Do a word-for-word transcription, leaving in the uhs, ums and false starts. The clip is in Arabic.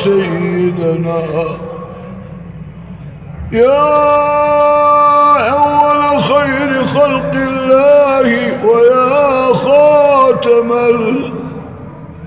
سيدنا يا أول خير خلق الله ويا خاتم